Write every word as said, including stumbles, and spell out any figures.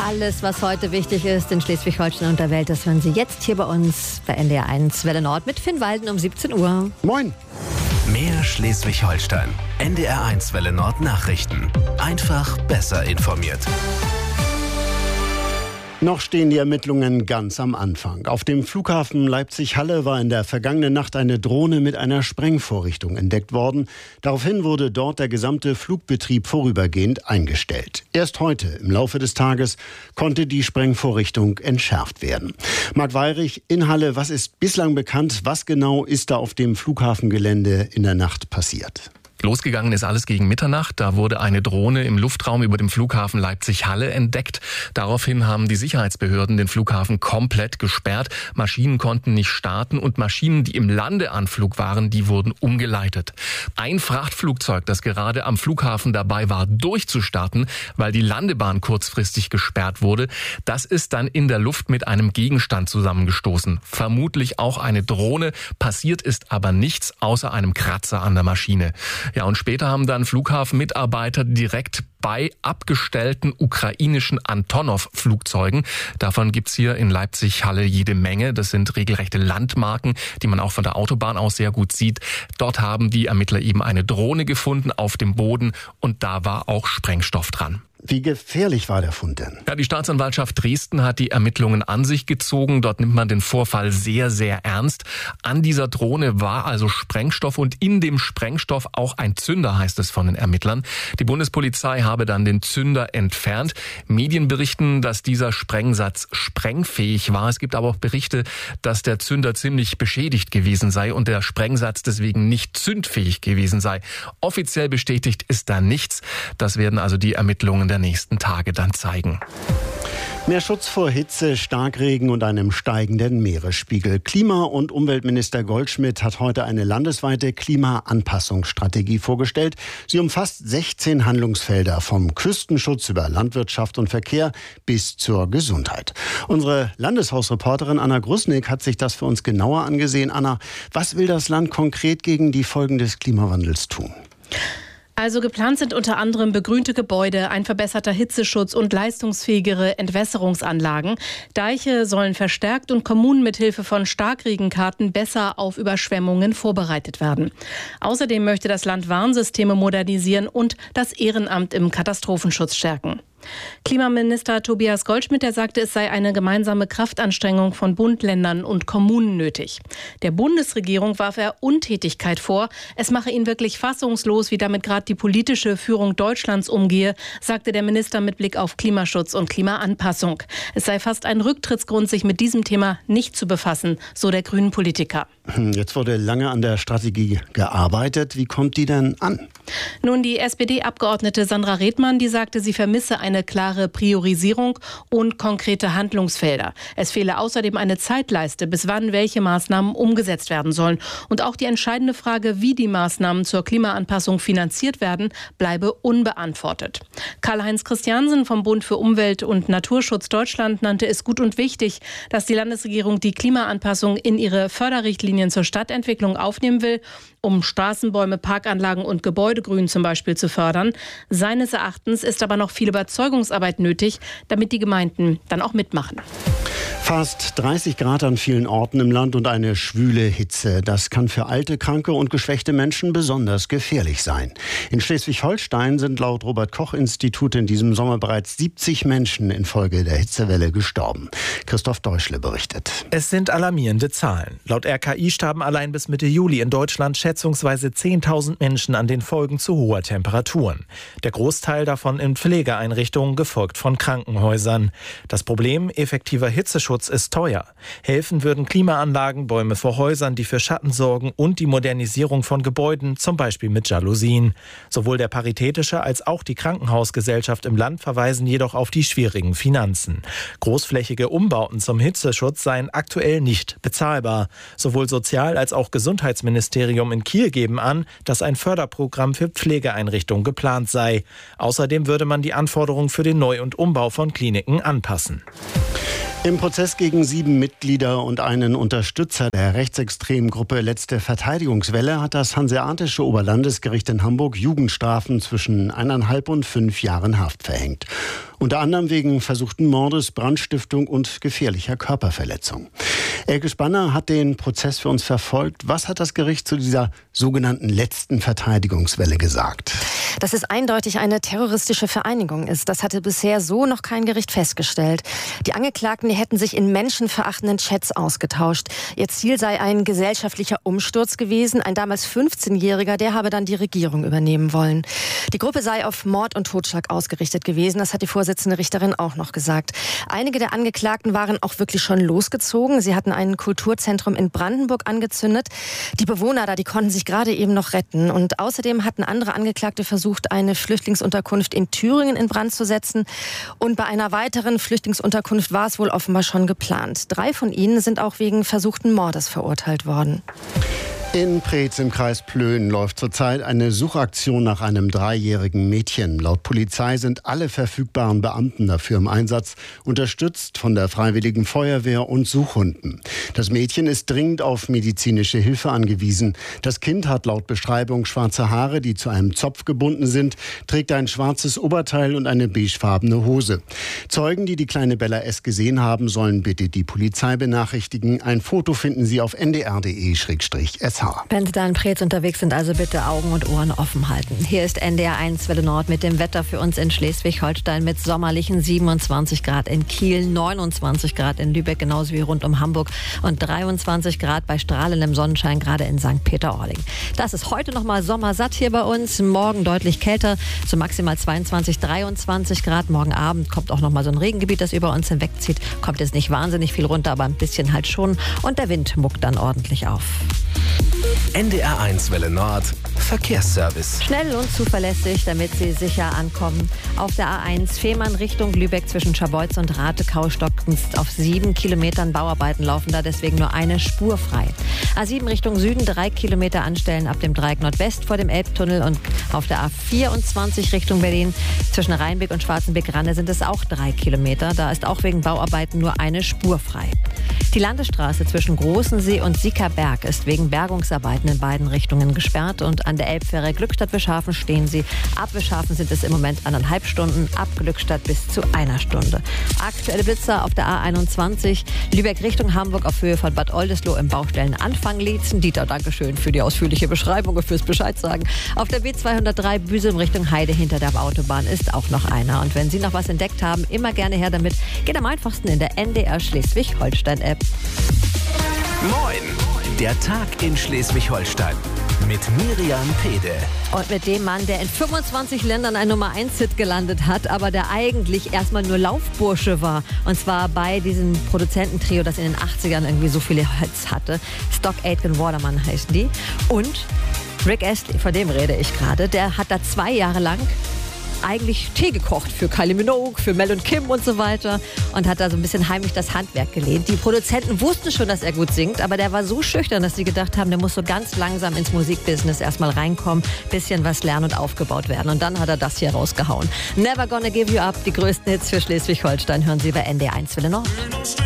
Alles, was heute wichtig ist in Schleswig-Holstein und der Welt, das hören Sie jetzt hier bei uns bei N D R eins Welle Nord mit Finn Walden um siebzehn Uhr. Moin! Mehr Schleswig-Holstein. N D R eins Welle Nord Nachrichten. Einfach besser informiert. Noch stehen die Ermittlungen ganz am Anfang. Auf dem Flughafen Leipzig-Halle war in der vergangenen Nacht eine Drohne mit einer Sprengvorrichtung entdeckt worden. Daraufhin wurde dort der gesamte Flugbetrieb vorübergehend eingestellt. Erst heute, im Laufe des Tages, konnte die Sprengvorrichtung entschärft werden. Marc Weyrich in Halle, was ist bislang bekannt? Was genau ist da auf dem Flughafengelände in der Nacht passiert? Losgegangen ist alles gegen Mitternacht. Da wurde eine Drohne im Luftraum über dem Flughafen Leipzig-Halle entdeckt. Daraufhin haben die Sicherheitsbehörden den Flughafen komplett gesperrt. Maschinen konnten nicht starten und Maschinen, die im Landeanflug waren, die wurden umgeleitet. Ein Frachtflugzeug, das gerade am Flughafen dabei war, durchzustarten, weil die Landebahn kurzfristig gesperrt wurde, das ist dann in der Luft mit einem Gegenstand zusammengestoßen. Vermutlich auch eine Drohne. Passiert ist aber nichts außer einem Kratzer an der Maschine. Ja, und später haben dann Flughafenmitarbeiter direkt bei abgestellten ukrainischen Antonov-Flugzeugen. Davon gibt's hier in Leipzig-Halle jede Menge. Das sind regelrechte Landmarken, die man auch von der Autobahn aus sehr gut sieht. Dort haben die Ermittler eben eine Drohne gefunden auf dem Boden und da war auch Sprengstoff dran. Wie gefährlich war der Fund denn? Ja, die Staatsanwaltschaft Dresden hat die Ermittlungen an sich gezogen. Dort nimmt man den Vorfall sehr, sehr ernst. An dieser Drohne war also Sprengstoff und in dem Sprengstoff auch ein Zünder, heißt es von den Ermittlern. Die Bundespolizei habe dann den Zünder entfernt. Medien berichten, dass dieser Sprengsatz sprengfähig war. Es gibt aber auch Berichte, dass der Zünder ziemlich beschädigt gewesen sei und der Sprengsatz deswegen nicht zündfähig gewesen sei. Offiziell bestätigt ist da nichts. Das werden also die Ermittlungen der nächsten Tage dann zeigen. Mehr Schutz vor Hitze, Starkregen und einem steigenden Meeresspiegel. Klima- und Umweltminister Goldschmidt hat heute eine landesweite Klimaanpassungsstrategie vorgestellt. Sie umfasst sechzehn Handlungsfelder, vom Küstenschutz über Landwirtschaft und Verkehr bis zur Gesundheit. Unsere Landeshausreporterin Anna Grusnick hat sich das für uns genauer angesehen. Anna, was will das Land konkret gegen die Folgen des Klimawandels tun? Also geplant sind unter anderem begrünte Gebäude, ein verbesserter Hitzeschutz und leistungsfähigere Entwässerungsanlagen. Deiche sollen verstärkt und Kommunen mithilfe von Starkregenkarten besser auf Überschwemmungen vorbereitet werden. Außerdem möchte das Land Warnsysteme modernisieren und das Ehrenamt im Katastrophenschutz stärken. Klimaminister Tobias Goldschmidt, der sagte, es sei eine gemeinsame Kraftanstrengung von Bund, Ländern und Kommunen nötig. Der Bundesregierung warf er Untätigkeit vor. Es mache ihn wirklich fassungslos, wie damit gerade die politische Führung Deutschlands umgehe, sagte der Minister mit Blick auf Klimaschutz und Klimaanpassung. Es sei fast ein Rücktrittsgrund, sich mit diesem Thema nicht zu befassen, so der grünen Politiker. Jetzt wurde lange an der Strategie gearbeitet. Wie kommt die denn an? Nun, die S P D-Abgeordnete Sandra Redmann, die sagte, sie vermisse eine klare Priorisierung und konkrete Handlungsfelder. Es fehle außerdem eine Zeitleiste, bis wann welche Maßnahmen umgesetzt werden sollen. Und auch die entscheidende Frage, wie die Maßnahmen zur Klimaanpassung finanziert werden, bleibe unbeantwortet. Karl-Heinz Christiansen vom Bund für Umwelt und Naturschutz Deutschland nannte es gut und wichtig, dass die Landesregierung die Klimaanpassung in ihre Förderrichtlinien zur Stadtentwicklung aufnehmen will, um Straßenbäume, Parkanlagen und Gebäudegrün zum Beispiel zu fördern. Seines Erachtens ist aber noch viel Überzeugungsarbeit nötig, damit die Gemeinden dann auch mitmachen. Fast dreißig Grad an vielen Orten im Land und eine schwüle Hitze. Das kann für alte, kranke und geschwächte Menschen besonders gefährlich sein. In Schleswig-Holstein sind laut Robert-Koch-Institut in diesem Sommer bereits siebzig Menschen infolge der Hitzewelle gestorben. Christoph Deutschle berichtet. Es sind alarmierende Zahlen. Laut R K I starben allein bis Mitte Juli in Deutschland schätzungsweise zehntausend Menschen an den Folgen zu hoher Temperaturen. Der Großteil davon in Pflegeeinrichtungen, gefolgt von Krankenhäusern. Das Problem, effektiver Hitzeschutz ist teuer. Helfen würden Klimaanlagen, Bäume vor Häusern, die für Schatten sorgen und die Modernisierung von Gebäuden, zum Beispiel mit Jalousien. Sowohl der Paritätische als auch die Krankenhausgesellschaft im Land verweisen jedoch auf die schwierigen Finanzen. Großflächige Umbauten zum Hitzeschutz seien aktuell nicht bezahlbar. Sowohl Sozial- als auch Gesundheitsministerium in Kiel geben an, dass ein Förderprogramm für Pflegeeinrichtungen geplant sei. Außerdem würde man die Anforderungen für den Neu- und Umbau von Kliniken anpassen. Im Prozess gegen sieben Mitglieder und einen Unterstützer der rechtsextremen Gruppe Letzte Verteidigungswelle hat das Hanseatische Oberlandesgericht in Hamburg Jugendstrafen zwischen eineinhalb und fünf Jahren Haft verhängt. Unter anderem wegen versuchten Mordes, Brandstiftung und gefährlicher Körperverletzung. Elke Spanner hat den Prozess für uns verfolgt. Was hat das Gericht zu dieser sogenannten letzten Verteidigungswelle gesagt? Dass es eindeutig eine terroristische Vereinigung ist, das hatte bisher so noch kein Gericht festgestellt. Die Angeklagten, die hätten sich in menschenverachtenden Chats ausgetauscht. Ihr Ziel sei ein gesellschaftlicher Umsturz gewesen. Ein damals fünfzehnjähriger, der habe dann die Regierung übernehmen wollen. Die Gruppe sei auf Mord und Totschlag ausgerichtet gewesen. Das hat die Vorsitzende Richterin auch noch gesagt. Einige der Angeklagten waren auch wirklich schon losgezogen. Sie hatten ein Kulturzentrum in Brandenburg angezündet. Die Bewohner da, die konnten sich gerade eben noch retten. Und außerdem hatten andere Angeklagte versucht, eine Flüchtlingsunterkunft in Thüringen in Brand zu setzen. Und bei einer weiteren Flüchtlingsunterkunft war es wohl offenbar schon geplant. Drei von ihnen sind auch wegen versuchten Mordes verurteilt worden. In Preetz im Kreis Plön läuft zurzeit eine Suchaktion nach einem dreijährigen Mädchen. Laut Polizei sind alle verfügbaren Beamten dafür im Einsatz, unterstützt von der Freiwilligen Feuerwehr und Suchhunden. Das Mädchen ist dringend auf medizinische Hilfe angewiesen. Das Kind hat laut Beschreibung schwarze Haare, die zu einem Zopf gebunden sind, trägt ein schwarzes Oberteil und eine beigefarbene Hose. Zeugen, die die kleine Bella S. gesehen haben, sollen bitte die Polizei benachrichtigen. Ein Foto finden Sie auf n d r punkt d e slash s h. Wenn Sie da in Preetz unterwegs sind, also bitte Augen und Ohren offen halten. Hier ist N D R eins Welle Nord mit dem Wetter für uns in Schleswig-Holstein mit sommerlichen siebenundzwanzig Grad in Kiel, neunundzwanzig Grad in Lübeck, genauso wie rund um Hamburg und dreiundzwanzig Grad bei strahlendem Sonnenschein gerade in Sankt Peter-Ording. Das ist heute noch mal sommersatt hier bei uns, morgen deutlich kälter, so maximal zweiundzwanzig, dreiundzwanzig Grad. Morgen Abend kommt auch noch mal so ein Regengebiet, das über uns hinwegzieht. Kommt jetzt nicht wahnsinnig viel runter, aber ein bisschen halt schon. Und der Wind muckt dann ordentlich auf. N D R eins Welle Nord Verkehrsservice. Schnell und zuverlässig, damit Sie sicher ankommen. Auf der A eins Fehmarn Richtung Lübeck zwischen Scharbeutz und Ratekau stocken auf sieben Kilometern Bauarbeiten, laufen da deswegen nur eine Spur frei. A sieben Richtung Süden drei Kilometer anstellen ab dem Dreieck Nordwest vor dem Elbtunnel und auf der A vierundzwanzig Richtung Berlin zwischen Rheinbeck und Schwarzenbeck-Ranne sind es auch drei Kilometer. Da ist auch wegen Bauarbeiten nur eine Spur frei. Die Landesstraße zwischen Großensee und Siekerberg ist wegen Bergungsarbeiten in beiden Richtungen gesperrt und an der Elbfähre Glückstadt-Wischhafen stehen sie. Ab Wischhafen sind es im Moment anderthalb Stunden, ab Glückstadt bis zu einer Stunde. Aktuelle Blitzer auf der A einundzwanzig, Lübeck Richtung Hamburg auf Höhe von Bad Oldesloe im Baustellenanfang Lietzen. Dieter, Dankeschön für die ausführliche Beschreibung und fürs Bescheid sagen. Auf der B zweihundertdrei Büsum Richtung Heide hinter der Autobahn ist auch noch einer. Und wenn Sie noch was entdeckt haben, immer gerne her damit. Geht am einfachsten in der N D R Schleswig-Holstein-App. Moin! Der Tag in Schleswig-Holstein mit Miriam Pede. Und mit dem Mann, der in fünfundzwanzig Ländern ein Nummer eins Hit gelandet hat, aber der eigentlich erstmal nur Laufbursche war. Und zwar bei diesem Produzententrio, das in den achtzigern irgendwie so viele Hits hatte. Stock Aitken Waterman heißen die. Und Rick Astley, von dem rede ich gerade, der hat da zwei Jahre lang eigentlich Tee gekocht für Kylie Minogue, für Mel und Kim und so weiter und hat da so ein bisschen heimlich das Handwerk gelehnt. Die Produzenten wussten schon, dass er gut singt, aber der war so schüchtern, dass sie gedacht haben, der muss so ganz langsam ins Musikbusiness erstmal reinkommen, bisschen was lernen und aufgebaut werden. Und dann hat er das hier rausgehauen. Never Gonna Give You Up, die größten Hits für Schleswig-Holstein hören Sie bei N D R eins Welle Nord.